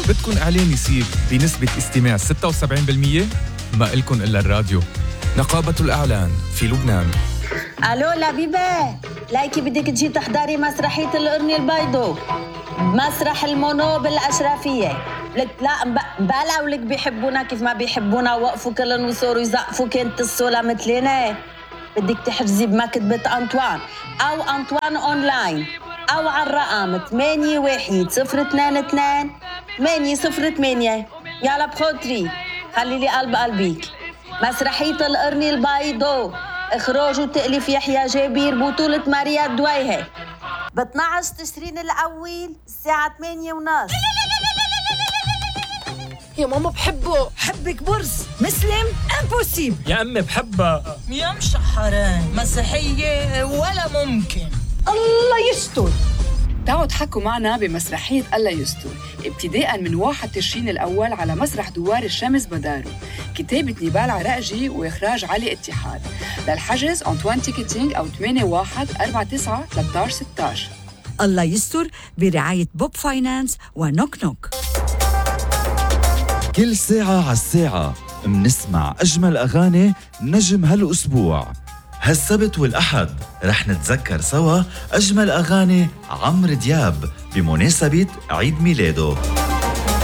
بدكن إعلان يصير بنسبة استماع 76%؟ ما إلكن إلا الراديو. نقابة الإعلان في لبنان. ألو لبيبة، لايكي بدك تجي تحضري مسرحية القرن البيضو مسرح المونو بالأشرفية. لك لا بلا ولك بيحبونا كيف ما بيحبونا، وقفوا كلن وصوروا يزقفوا كنت الصولة مثلنا. بدك تحجزي بمكتبة أنطوان أو أنطوان أونلاين أو على الرقم 81-022 808. يلا بخاطري خلي لي قلب قلبيك. مسرحية القرن البيضو، إخراج وتأليف يحيى جابير، بطولة ماريا الدويهة، ب 12 تشرين الأول الساعة 8:30. يا ماما بحبه. حبك برص مسلم امبوسيبل. يا أمي بحبها. يا مشحران مسيحية ولا ممكن. الله يستر. تعالوا تحكوا معنا بمسرحية الله يستر ابتداء من 1 تشرين الأول على مسرح دوار الشمس بدارو، كتابة نيبال عراقجي وإخراج علي اتحاد. للحجز أنطوان تيكتينج أو 81-49-13-16. الله يستر برعاية بوب فاينانس ونوك نوك. كل ساعة على الساعة منسمع أجمل أغاني نجم هالأسبوع. هالسبت والأحد رح نتذكر سوا أجمل أغاني عمرو دياب بمناسبة عيد ميلاده.